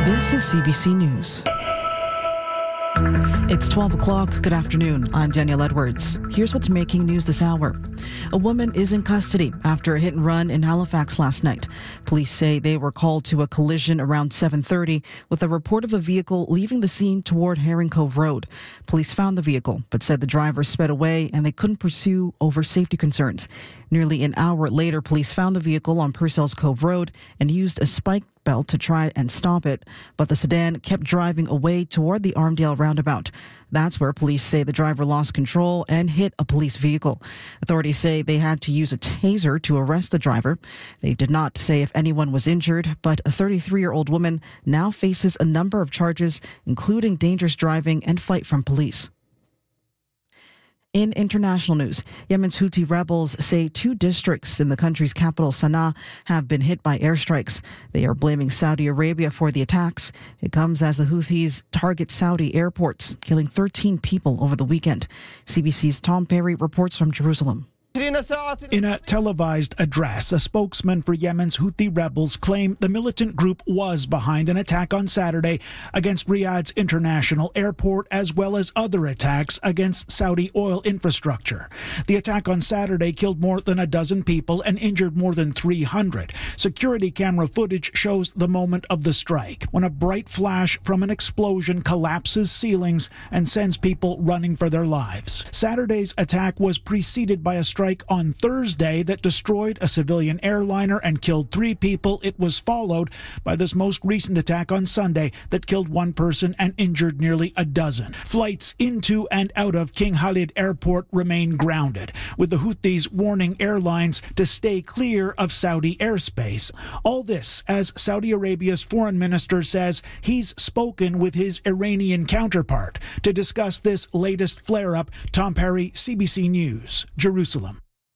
This is CBC News. It's 12 o'clock. Good afternoon. I'm Danielle Edwards. Here's what's making news this hour. A woman is in custody after a hit and run in Halifax last night. Police say they were called to a collision around 7:30 with a report of a vehicle leaving the scene toward Herring Cove Road. Police found the vehicle but said the driver sped away and they couldn't pursue over safety concerns. Nearly an hour later, police found the vehicle on Purcell's Cove Road and used a spike belt to try and stop it, but the sedan kept driving away toward the Armdale roundabout. That's where police say the driver lost control and hit a police vehicle. Authorities say they had to use a taser to arrest the driver. They did not say if anyone was injured, but a 33-year-old woman now faces a number of charges, including dangerous driving and flight from police. In international news, Yemen's Houthi rebels say 2 districts in the country's capital, Sana'a, have been hit by airstrikes. They are blaming Saudi Arabia for the attacks. It comes as the Houthis target Saudi airports, killing 13 people over the weekend. CBC's Tom Perry reports from Jerusalem. In a televised address, a spokesman for Yemen's Houthi rebels claimed the militant group was behind an attack on Saturday against Riyadh's international airport, as well as other attacks against Saudi oil infrastructure. The attack on Saturday killed more than a dozen people and injured more than 300. Security camera footage shows the moment of the strike, when a bright flash from an explosion collapses ceilings and sends people running for their lives. Saturday's attack was preceded by a strike on Thursday that destroyed a civilian airliner and killed 3 people. It was followed by this most recent attack on Sunday that killed 1 person and injured nearly a dozen. Flights into and out of King Khalid Airport remain grounded, with the Houthis warning airlines to stay clear of Saudi airspace. All this as Saudi Arabia's foreign minister says he's spoken with his Iranian counterpart. To discuss this latest flare-up, Tom Perry, CBC News, Jerusalem.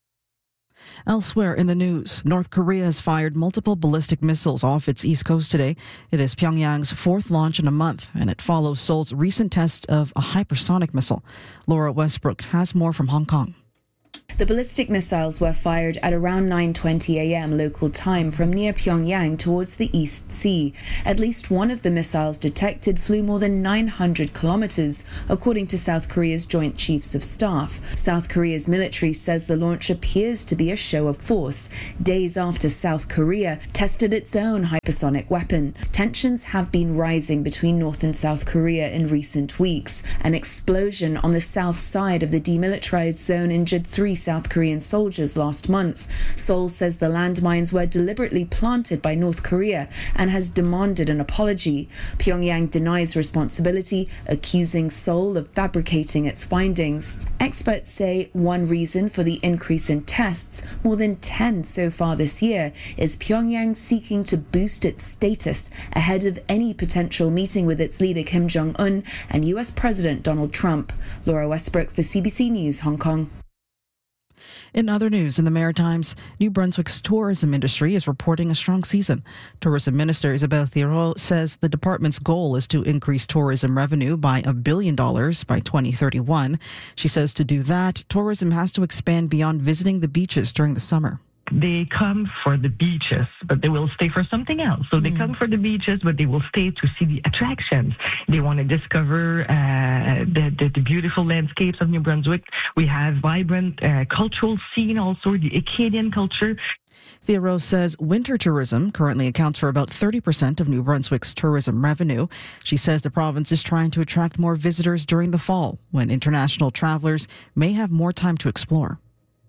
Elsewhere in the news, North Korea has fired multiple ballistic missiles off its east coast today. It is Pyongyang's 4th launch in a month, and it follows Seoul's recent test of a hypersonic missile. Laura Westbrook has more from Hong Kong. The ballistic missiles were fired at around 9:20 a.m. local time from near Pyongyang towards the East Sea. At least one of the missiles detected flew more than 900 kilometers, according to South Korea's Joint Chiefs of Staff. South Korea's military says the launch appears to be a show of force, days after South Korea tested its own hypersonic weapon. Tensions have been rising between North and South Korea in recent weeks. An explosion on the south side of the demilitarized zone injured 3 South Korean soldiers last month. Seoul says the landmines were deliberately planted by North Korea and has demanded an apology. Pyongyang denies responsibility, accusing Seoul of fabricating its findings. Experts say one reason for the increase in tests, more than 10 so far this year, is Pyongyang seeking to boost its status ahead of any potential meeting with its leader Kim Jong-un and US President Donald Trump. Laura Westbrook for CBC News, Hong Kong. In other news, in the Maritimes, New Brunswick's tourism industry is reporting a strong season. Tourism Minister Isabelle Thériault says the department's goal is to increase tourism revenue by $1 billion by 2031. She says to do that, tourism has to expand beyond visiting the beaches during the summer. They come for the beaches, but they will stay for something else. So they come for the beaches, but they will stay to see the attractions. They want to discover the beautiful landscapes of New Brunswick. We have vibrant cultural scene, also the Acadian culture. Thériault says winter tourism currently accounts for about 30% of New Brunswick's tourism revenue. She says the province is trying to attract more visitors during the fall, when international travelers may have more time to explore.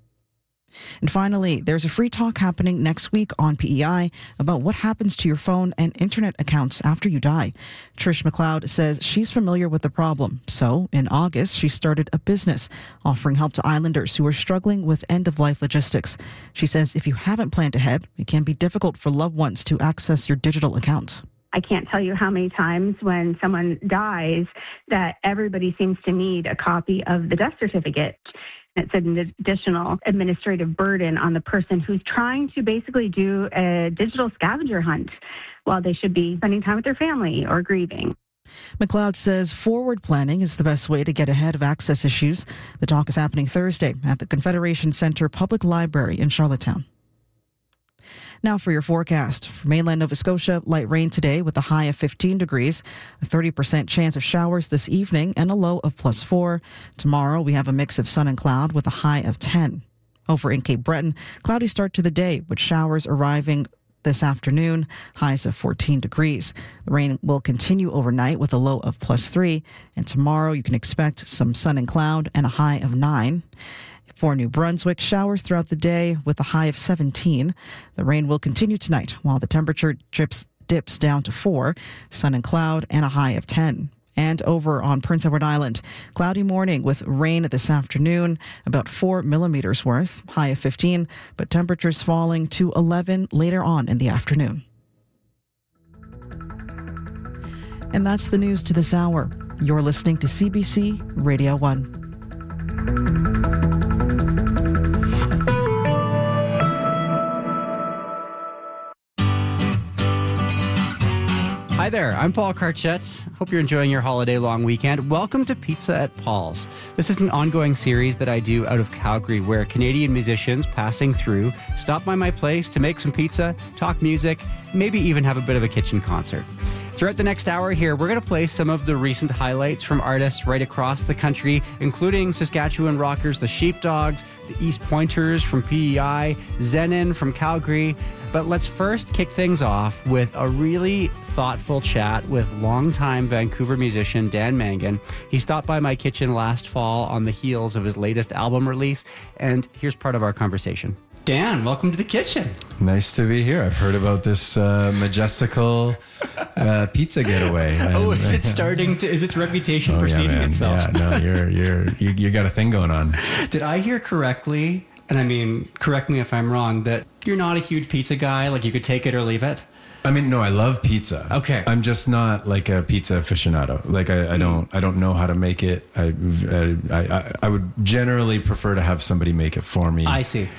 And finally, there's a free talk happening next week on PEI about what happens to your phone and internet accounts after you die. Trish McLeod says she's familiar with the problem. So in August, she started a business offering help to islanders who are struggling with end-of-life logistics. She says if you haven't planned ahead, it can be difficult for loved ones to access your digital accounts. I can't tell you how many times when someone dies that everybody seems to need a copy of the death certificate. It's an additional administrative burden on the person who's trying to basically do a digital scavenger hunt while they should be spending time with their family or grieving. McLeod says forward planning is the best way to get ahead of access issues. The talk is happening Thursday at the Confederation Center Public Library in Charlottetown. Now for your forecast. For mainland Nova Scotia, light rain today with a high of 15 degrees, a 30% chance of showers this evening, and a low of +4. Tomorrow, we have a mix of sun and cloud with a high of 10. Over in Cape Breton, cloudy start to the day with showers arriving this afternoon, highs of 14 degrees. The rain will continue overnight with a low of +3, and tomorrow you can expect some sun and cloud and a high of 9. For New Brunswick, showers throughout the day with a high of 17. The rain will continue tonight while the temperature dips down to 4, sun and cloud and a high of 10. And over on Prince Edward Island, cloudy morning with rain this afternoon, about 4 millimeters worth, high of 15, but temperatures falling to 11 later on in the afternoon. And that's the news to this hour. You're listening to CBC Radio 1. Hi there, I'm Paul Karchetz. Hope you're enjoying your holiday-long weekend. Welcome to Pizza at Paul's. This is an ongoing series that I do out of Calgary where Canadian musicians passing through stop by my place to make some pizza, talk music, maybe even have a bit of a kitchen concert. Throughout the next hour here, we're going to play some of the recent highlights from artists right across the country, including Saskatchewan rockers The Sheepdogs, the East Pointers from PEI, Zenon from Calgary. But let's first kick things off with a really thoughtful chat with longtime Vancouver musician Dan Mangan. He stopped by my kitchen last fall on the heels of his latest album release, and here's part of our conversation. Dan, welcome to the kitchen. Nice to be here. I've heard about this majestical pizza getaway. Is it starting to? Is its reputation preceding itself? Yeah, no, you got a thing going on. Did I hear correctly? And I mean, correct me if I'm wrong, that you're not a huge pizza guy, like you could take it or leave it? I mean, no, I love pizza. Okay. I'm just not like a pizza aficionado. Like I don't know how to make it. I would generally prefer to have somebody make it for me. I see.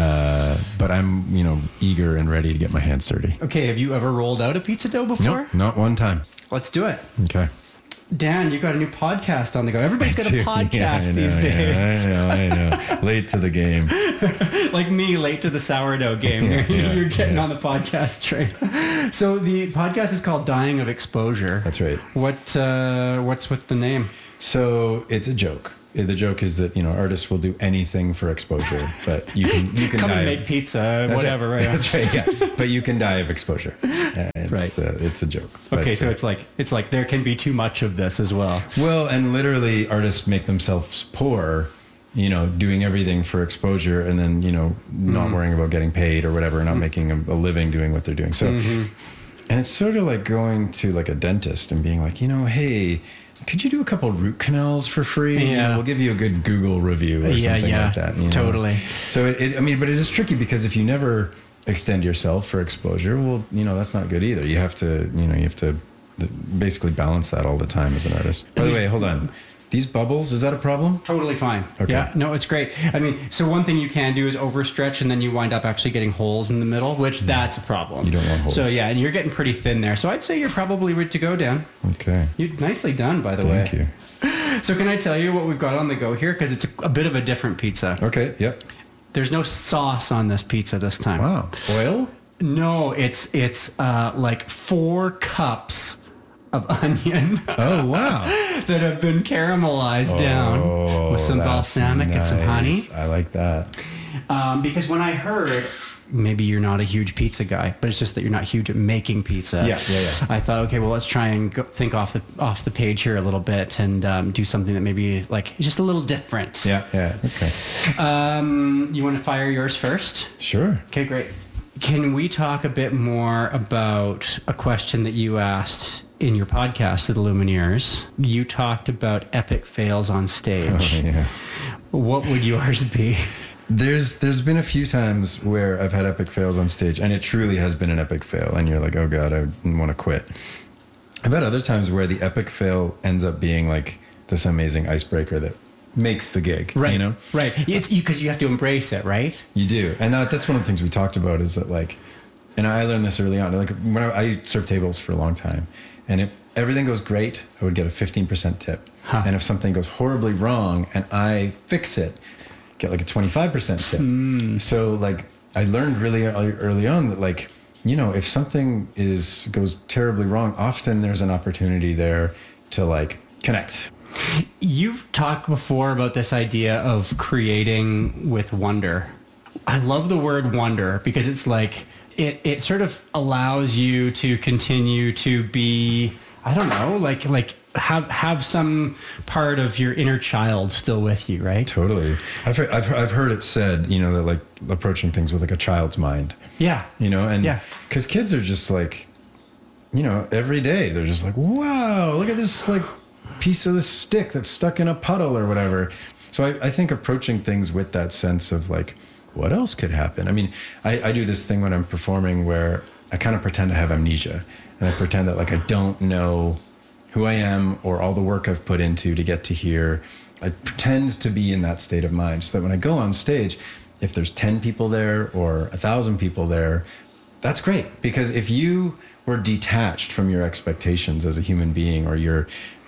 But I'm, eager and ready to get my hands dirty. Okay. Have you ever rolled out a pizza dough before? Nope, not one time. Let's do it. Okay. Dan, you got a new podcast on the go. Everybody's got a podcast these days. I know. Late to the game. Like me, late to the sourdough game. You're getting on the podcast train. So the podcast is called Dying of Exposure. That's right. What's with the name? So it's a joke. The joke is that, artists will do anything for exposure, but you can come die and make pizza, whatever, right? That's right, yeah. But you can die of exposure. It's a joke. Okay, so it's like there can be too much of this as well. Well, and literally artists make themselves poor, doing everything for exposure and then, not worrying about getting paid or whatever, not making a living doing what they're doing. So, and it's sort of like going to like a dentist and being like, hey, could you do a couple root canals for free? Yeah. We'll give you a good Google review or something like that. Totally. So but it is tricky because if you never extend yourself for exposure, well, that's not good either. You have to basically balance that all the time as an artist. By the way, hold on. These bubbles, is that a problem? Totally fine. Okay. Yeah, no, it's great. I mean, so one thing you can do is overstretch and then you wind up actually getting holes in the middle, which that's a problem. You don't want holes. So yeah, and you're getting pretty thin there. So I'd say you're probably ready to go, Dan. Okay. You're nicely done, by the way. Thank you. So can I tell you what we've got on the go here? Because it's a bit of a different pizza. Okay, yep. There's no sauce on this pizza this time. Wow. Oil? No, it's like 4 cups of onion. Oh, wow. that have been caramelized down with some balsamic and some honey. I like that. Because when I heard, maybe you're not a huge pizza guy, but it's just that you're not huge at making pizza. Yeah. I thought, okay, well, let's try and think off the page here a little bit and do something that maybe like just a little different. Yeah. Okay. You want to fire yours first? Sure. Okay, great. Can we talk a bit more about a question that you asked in your podcast, The Lumineers? You talked about epic fails on stage. Oh, yeah. What would yours be? There's been a few times where I've had epic fails on stage, and it truly has been an epic fail, and you're like, oh God, I want to quit. I've had other times where the epic fail ends up being like this amazing icebreaker that makes the gig, right? Right. It's because you have to embrace it, right? You do, and that's one of the things we talked about is that like, and I learned this early on. Like when I served tables for a long time, and if everything goes great, I would get a 15% tip, and if something goes horribly wrong and I fix it, get like a 25% tip. So like I learned really early on that, like, you know, if something goes terribly wrong, often there's an opportunity there to like connect. You've talked before about this idea of creating with wonder. I love the word wonder because it's like it sort of allows you to continue to be, I don't know, like have some part of your inner child still with you, right? Totally. I've heard it said, you know, that like approaching things with like a child's mind. Yeah. You know, and because kids are just like, you know, every day they're just like, wow, look at this like piece of the stick that's stuck in a puddle or whatever. So I think approaching things with that sense of like, what else could happen? I mean, I do this thing when I'm performing where I kind of pretend to have amnesia, and I pretend that like I don't know who I am or all the work I've put into to get to here. I pretend to be in that state of mind so that when I go on stage, if there's 10 people there or 1,000 people there, that's great. Because if you were detached from your expectations as a human being, or your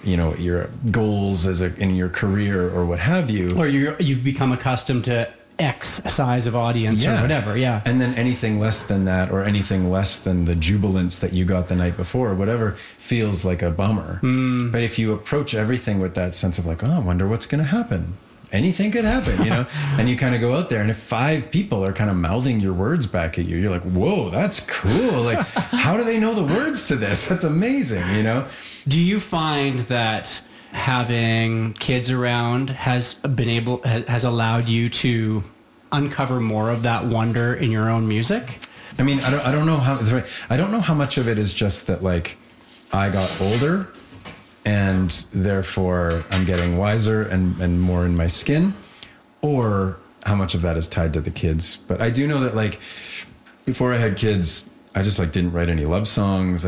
goals in your career or what have you, or you've become accustomed to X size of audience or whatever, and then anything less than that, or anything less than the jubilance that you got the night before or whatever, feels like a bummer. But if you approach everything with that sense of like, oh, I wonder what's going to happen, anything could happen, you know, and you kind of go out there, and if 5 people are kind of mouthing your words back at you, you're like, whoa, that's cool. Like, how do they know the words to this? That's amazing, you know? Do you find that having kids around has allowed you to uncover more of that wonder in your own music? I mean, I don't know how much of it is just that like I got older and therefore I'm getting wiser and more in my skin, or how much of that is tied to the kids. But I do know that like before I had kids, I just like didn't write any love songs.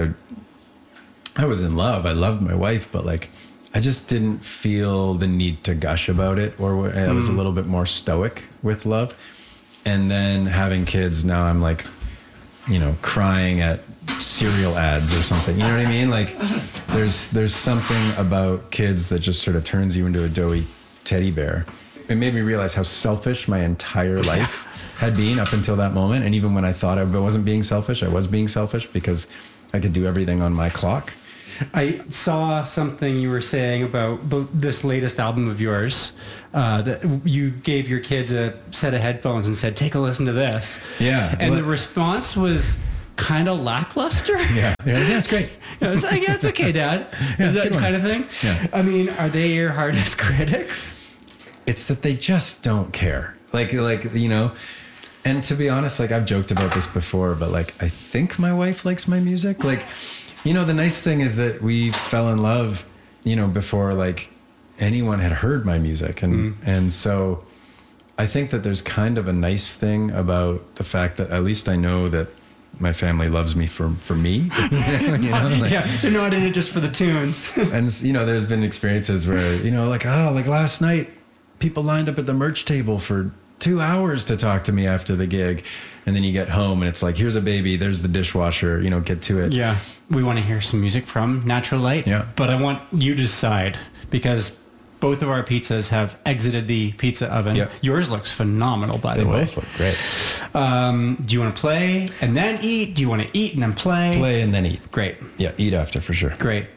I was in love. I loved my wife, but like I just didn't feel the need to gush about it, or I was a little bit more stoic with love. And then having kids, now I'm like, you know, crying at cereal ads or something. You know what I mean? Like there's something about kids that just sort of turns you into a doughy teddy bear. It made me realize how selfish my entire life had been up until that moment. And even when I thought I wasn't being selfish, I was being selfish because I could do everything on my clock. I saw something you were saying about this latest album of yours, that you gave your kids a set of headphones and said, take a listen to this. Yeah. And the response was kind of lackluster. Yeah, it's great. I was like, yeah, it's okay, Dad. Yeah, is that kind of thing? Yeah. I mean, are they your hardest critics? It's that they just don't care. Like, you know, and to be honest, like I've joked about this before, but like, I think my wife likes my music. Like, you know, the nice thing is that we fell in love, you know, before like anyone had heard my music. And so I think that there's kind of a nice thing about the fact that at least I know that my family loves me for me. You know, like, yeah, they're not in it just for the tunes. And, you know, there's been experiences where, you know, like last night, people lined up at the merch table for 2 hours to talk to me after the gig. And then you get home and it's like, here's a baby, there's the dishwasher, you know, get to it. Yeah. We want to hear some music from Natural Light. Yeah. But I want you to decide, because both of our pizzas have exited the pizza oven. Yep. Yours looks phenomenal, by the way. They both look great. Do you want to play and then eat? Do you want to eat and then play? Play and then eat. Great. Yeah, eat after for sure. Great.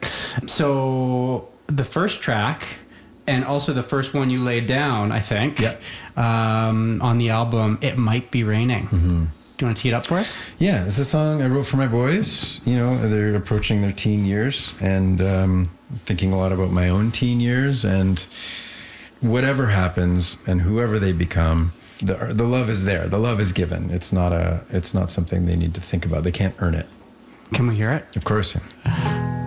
So the first track, and also the first one you laid down, I think, on the album, It Might Be Raining. Mm-hmm. Do you want to tee it up for us? Yeah, it's a song I wrote for my boys. You know, they're approaching their teen years, and thinking a lot about my own teen years, and whatever happens and whoever they become, the love is there. The love is given. It's not something they need to think about. They can't earn it. Can we hear it? Of course. Yeah.